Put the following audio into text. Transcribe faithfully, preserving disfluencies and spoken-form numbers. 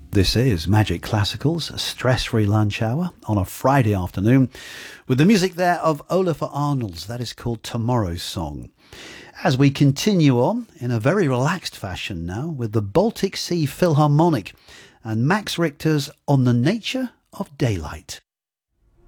This is Magic Classical's stress-free lunch hour on a Friday afternoon with the music there of Olafur Arnalds. That is called Tomorrow's Song. As we continue on in a very relaxed fashion now with the Baltic Sea Philharmonic and Max Richter's On the Nature of Daylight.